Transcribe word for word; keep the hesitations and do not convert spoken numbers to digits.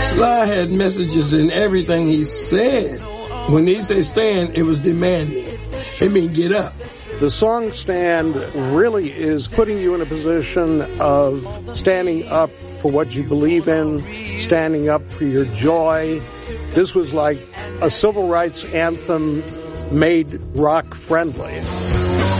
Sly had messages in everything he said. When he said stand, it was demanding. It mean get up. The song Stand really is putting you in a position of standing up for what you believe in, standing up for your joy. This was like a civil rights anthem made rock friendly.